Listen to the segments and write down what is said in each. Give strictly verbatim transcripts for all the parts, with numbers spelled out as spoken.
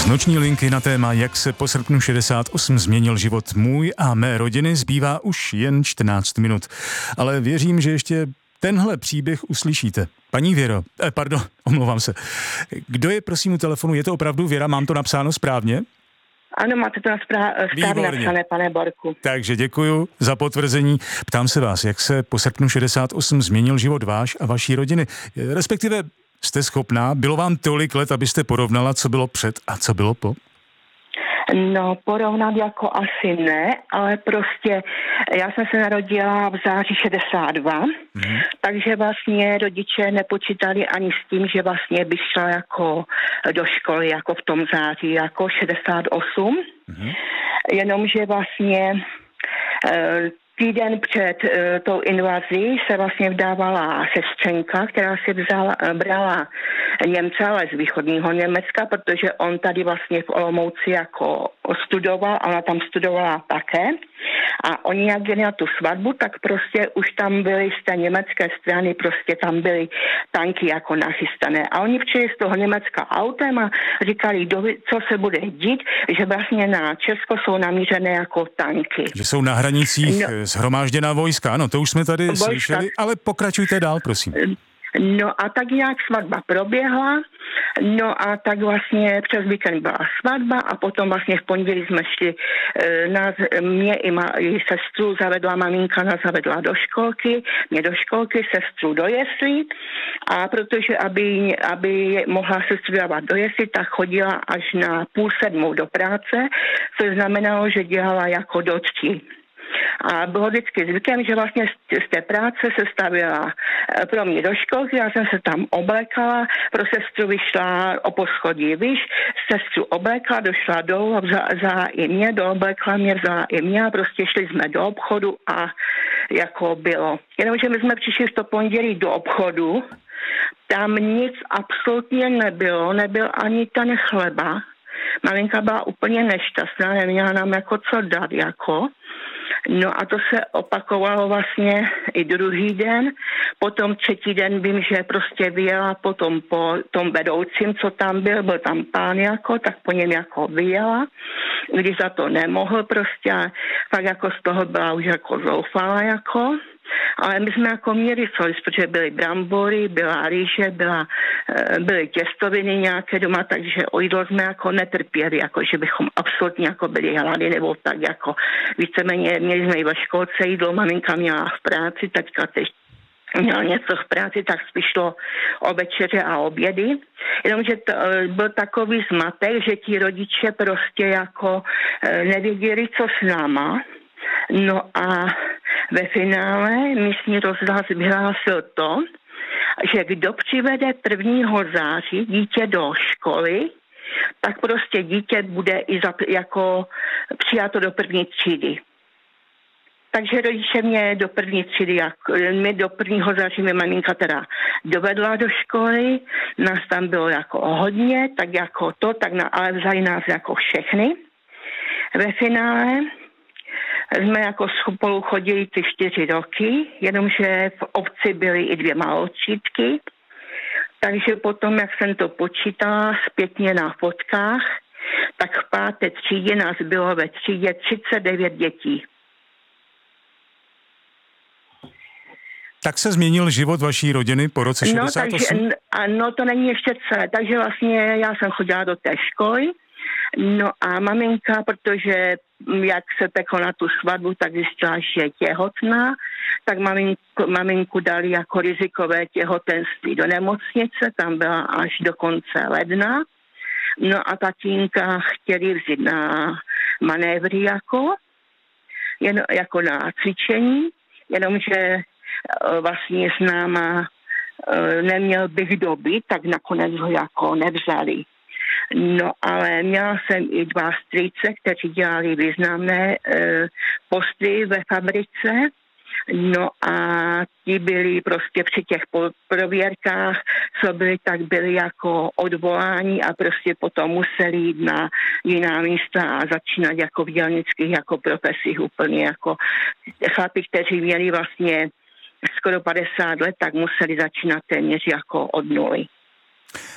Z noční linky na téma, jak se po srpnu šedesát osm změnil život můj a mé rodiny, zbývá už jen čtrnáct minut. Ale věřím, že ještě tenhle příběh uslyšíte. Paní Věro, eh, pardon, omlouvám se. Kdo je prosím u telefonu? Je to opravdu Věra? Mám to napsáno správně? Ano, máte to správně napsané, pane Borku. Takže děkuju za potvrzení. Ptám se vás, jak se po srpnu šedesát osm změnil život váš a vaší rodiny? Respektive jste schopná? Bylo vám tolik let, abyste porovnala, co bylo před a co bylo po? No, porovnat jako asi ne, ale prostě já jsem se narodila v září šedesát dva, mm. takže vlastně rodiče nepočítali ani s tím, že vlastně bych šla jako do školy, jako v tom září, jako šedesát osm, mm. jenomže vlastně e, týden před uh, tou invazí se vlastně vdávala sestřenka, která si vzala, brala Němce, ale z východního Německa, protože on tady vlastně v Olomouci jako studoval, ona tam studovala také. A oni jak jeli na tu svatbu, tak prostě už tam byly z té německé strany, prostě tam byly tanky jako nachystané. A oni přijeli z toho Německa autem a říkali, co se bude dít, že vlastně na Česko jsou namířené jako tanky. Že jsou na hranicích no, shromážděná vojska, ano, to už jsme tady vojska. Slyšeli, ale pokračujte dál, prosím. No a tak nějak svatba proběhla, no a tak vlastně přes víkend byla svatba a potom vlastně v pondělí jsme šli, nás, mě i, ma, i sestru zavedla, maminka nás zavedla do školky, mě do školky, sestru do jeslí a protože aby, aby mohla sestru dávat do jeslí, tak chodila až na půl sedmou do práce, což znamenalo, že dělala jako do tří. A bylo vždycky zvykem, že vlastně z té práce se stavila pro mě do školky, já jsem se tam oblekala, pro sestru vyšla o poschodí výš, sestru oblekla, došla dolů, vzala i mě, dooblekla mě, vzala i mě a prostě šli jsme do obchodu a jako bylo. Jenomže my jsme přišli v to pondělí do obchodu, tam nic absolutně nebylo, nebyl ani ten chleba. Malinka byla úplně nešťastná, neměla nám jako co dát, jako. No a to se opakovalo vlastně i druhý den. Potom třetí den vím, že prostě vyjela potom po tom vedoucím, co tam byl, byl tam pán jako, tak po něm jako vyjela, když za to nemohl prostě a fakt jako z toho byla už jako zoufala jako. Ale my jsme jako měli co, protože byly brambory, byla rýže, byla, byly těstoviny nějaké doma, takže o jídlo jsme jako netrpěli, jako že bychom absolutně jako byli hlady, nebo tak jako víceméně měli jsme i ve školce jídlo, maminka měla v práci, teďka teď měla něco v práci, tak spíš šlo o večeře a obědy. Jenomže to byl takový zmatek, že ti rodiče prostě jako nevěděli, co s náma. No a ve finále místní rozhlas vyhlásil to, že kdo přivede prvního září dítě do školy, tak prostě dítě bude i za, jako přijato do první třídy. Takže rodiče mě do první třídy, jako, mě do prvního září mě maminka teda dovedla do školy, nás tam bylo jako hodně, tak jako to, tak na, ale vzali nás jako všechny. Ve finále jsme jako spolu chodili ty čtyři roky, jenomže v obci byly i dvě malotřídky, takže potom, jak jsem to počítala zpětně na fotkách, tak v páté třídě nás bylo ve třídě třicet devět dětí. Tak se změnil život vaší rodiny po roce šedesát osm? No, takže, no to není ještě celé, takže vlastně já jsem chodila do té školy, no a maminka, protože jak se peklo na tu svatbu, tak zjistila, že je těhotná, tak maminku, maminku dali jako rizikové těhotenství do nemocnice, tam byla až do konce ledna. No a tatínka chtěli vzít na manévry jako, jen, jako na cvičení, jenomže vlastně s náma neměl bych doby, tak nakonec ho jako nevzali. No ale měla jsem i dva strýce, kteří dělali významné e, posty ve fabrice. No a ti byli prostě při těch prověrkách, co byli, tak byli jako odvolání a prostě potom museli jít na jiná místa a začínat jako v dělnických jako profesích úplně jako chlapi, kteří měli vlastně skoro padesát let, tak museli začínat téměř jako od nuly.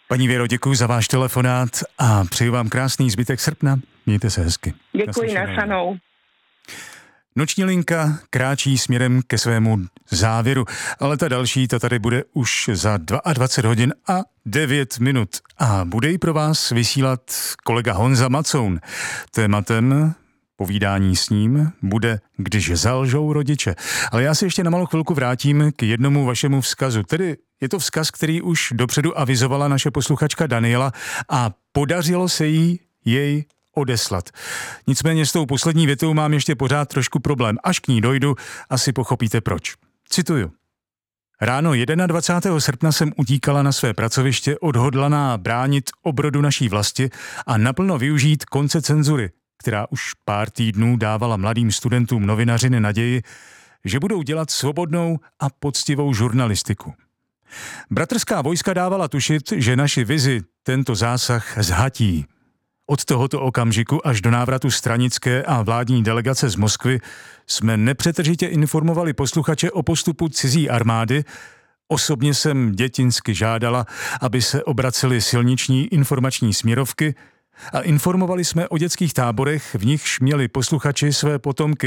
Paní Věro, děkuji za váš telefonát a přeju vám krásný zbytek srpna. Mějte se hezky. Děkuji, naslyšenou. Noční linka kráčí směrem ke svému závěru, ale ta další, ta tady bude už za dvacet dva hodin a devět minut. A bude ji pro vás vysílat kolega Honza Macoun. Tématem povídání s ním bude, když zalžou rodiče. Ale já se ještě na malou chvilku vrátím k jednomu vašemu vzkazu. Tedy je to vzkaz, který už dopředu avizovala naše posluchačka Daniela a podařilo se jí jej odeslat. Nicméně s tou poslední větou mám ještě pořád trošku problém. Až k ní dojdu, asi pochopíte proč. Cituju. Ráno dvacátého prvního srpna jsem utíkala na své pracoviště odhodlaná bránit obrodu naší vlasti a naplno využít konce cenzury, která už pár týdnů dávala mladým studentům novinařiny naději, že budou dělat svobodnou a poctivou žurnalistiku. Bratrská vojska dávala tušit, že naši vizi tento zásah zhatí. Od tohoto okamžiku až do návratu stranické a vládní delegace z Moskvy jsme nepřetržitě informovali posluchače o postupu cizí armády. Osobně jsem dětinsky žádala, aby se obracely silniční informační směrovky a informovali jsme o dětských táborech, v nichž měli posluchači své potomky